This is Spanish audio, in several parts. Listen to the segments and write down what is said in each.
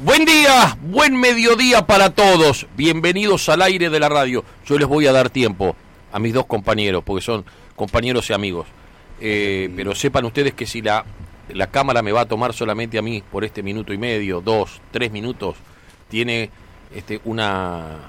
Buen día, buen mediodía para todos. Bienvenidos al aire de la radio. Yo les voy a dar tiempo a mis dos compañeros, porque son compañeros y amigos. Pero sepan ustedes que si la cámara me va a tomar solamente a mí por este minuto y medio, 2, 3 minutos, tiene una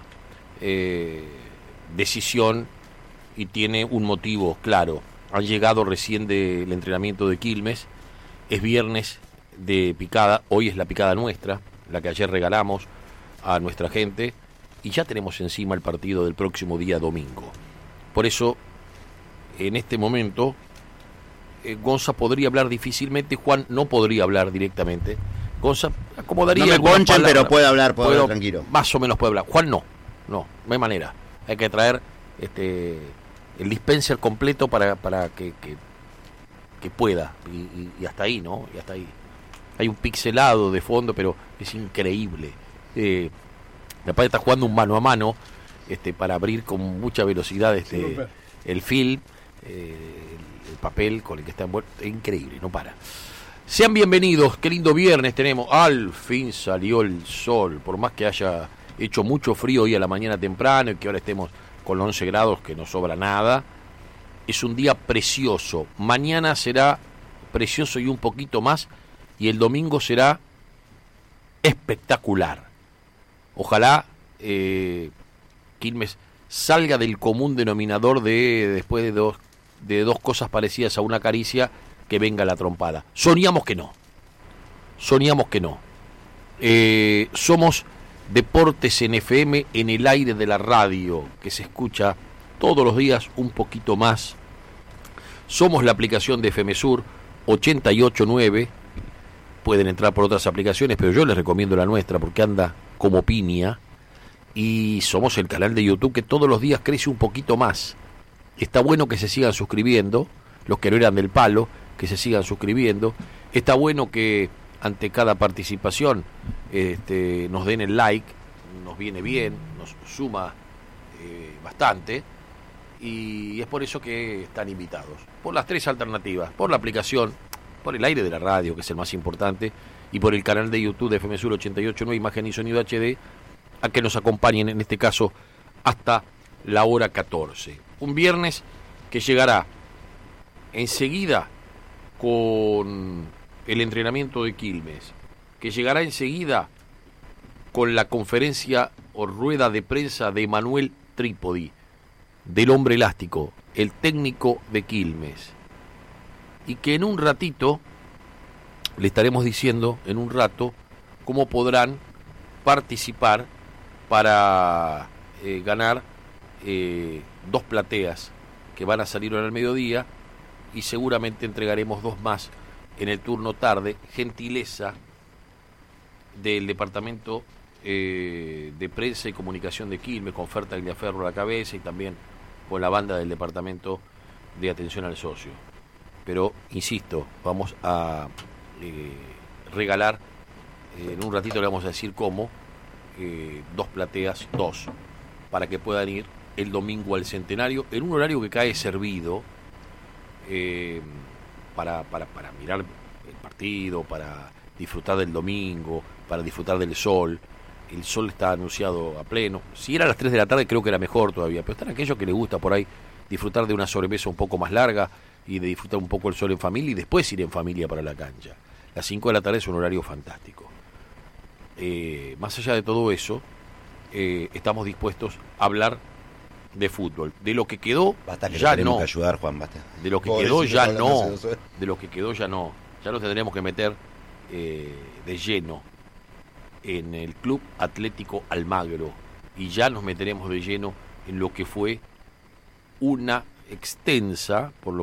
decisión y tiene un motivo claro. Han llegado recién del entrenamiento de Quilmes, es viernes de picada, hoy es la picada nuestra, la que ayer regalamos a nuestra gente, y ya tenemos encima el partido del próximo día domingo. Por eso, en este momento, Gonza podría hablar difícilmente, Juan no podría hablar directamente. Gonza acomodaría... No me ponchan, pero puede hablar tranquilo. Más o menos puede hablar. Juan no hay manera. Hay que traer el dispenser completo para que pueda, y hasta ahí, ¿no? Y hasta ahí. Hay un pixelado de fondo, pero es increíble. Mi padre está jugando un mano a mano para abrir con mucha velocidad el film, el papel con el que está envuelto. Es increíble, no para. Sean bienvenidos, qué lindo viernes tenemos. Al fin salió el sol, por más que haya hecho mucho frío hoy a la mañana temprano y que ahora estemos con los 11 grados, que no sobra nada. Es un día precioso. Mañana será precioso y un poquito más, y el domingo será espectacular. Ojalá Quilmes salga del común denominador después de dos cosas parecidas a una caricia, que venga la trompada. Soñamos que no. Somos Deportes en FM, en el aire de la radio, que se escucha todos los días un poquito más. Somos la aplicación de FM Sur 889. Pueden entrar por otras aplicaciones, pero yo les recomiendo la nuestra porque anda como piña. Y somos el canal de YouTube que todos los días crece un poquito más. Está bueno que se sigan suscribiendo, los que no eran del palo, que se sigan suscribiendo. Está bueno que ante cada participación nos den el like, nos viene bien, nos suma bastante. Y es por eso que están invitados, por las tres alternativas, por la aplicación, por el aire de la radio, que es el más importante, y por el canal de YouTube de FM Sur 88.9, imagen y sonido HD, a que nos acompañen en este caso hasta la hora 14. Un viernes que llegará enseguida con el entrenamiento de Quilmes, que llegará enseguida con la conferencia o rueda de prensa de Manuel Trípodi, del hombre elástico, el técnico de Quilmes, y que en un ratito le estaremos diciendo, en un rato, cómo podrán participar para ganar 2 plateas que van a salir ahora al mediodía, y seguramente entregaremos 2 más en el turno tarde, gentileza del departamento de prensa y comunicación de Quilmes, con Ferta Gliaferro a la cabeza, y también con la banda del departamento de atención al socio. Pero, insisto, vamos a regalar, en un ratito le vamos a decir cómo, 2 plateas, 2, para que puedan ir el domingo al Centenario, en un horario que cae servido, para mirar el partido, para disfrutar del domingo, para disfrutar del sol. El sol está anunciado a pleno. Si era a las 3 de la tarde creo que era mejor todavía, pero están aquellos que les gusta por ahí disfrutar de una sobremesa un poco más larga y de disfrutar un poco el sol en familia y después ir en familia para la cancha. Las 5 de la tarde es un horario fantástico. Más allá de todo eso, estamos dispuestos a hablar de fútbol. De lo que quedó, basta, que ya no. no. Que ayudar, Juan, basta. De lo que quedó, ya no. De lo que quedó, ya no. Ya nos tendremos que meter de lleno en el Club Atlético Almagro, y ya nos meteremos de lleno en lo que fue una extensa, por lo